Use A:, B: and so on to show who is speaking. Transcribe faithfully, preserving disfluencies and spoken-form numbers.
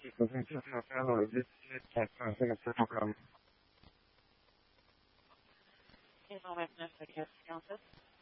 A: qui sont venus faire dans le dix-huit quatre cent cinquante-sept programme.
B: six cent vingt-neuf, quatre cent cinquante-sept.